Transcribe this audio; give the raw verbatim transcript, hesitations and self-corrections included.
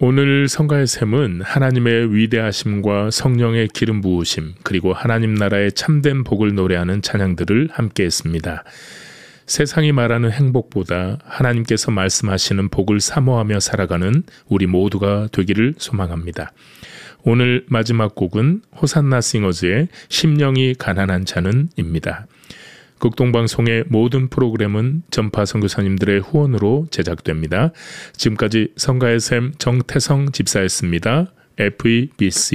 오늘 성가의 샘은 하나님의 위대하심과 성령의 기름 부으심 그리고 하나님 나라의 참된 복을 노래하는 찬양들을 함께 했습니다. 세상이 말하는 행복보다 하나님께서 말씀하시는 복을 사모하며 살아가는 우리 모두가 되기를 소망합니다. 오늘 마지막 곡은 호산나 싱어즈의 심령이 가난한 자는 입니다. 극동방송의 모든 프로그램은 전파 선교사님들의 후원으로 제작됩니다. 지금까지 성가의 샘 정태성 집사였습니다. 에프이비씨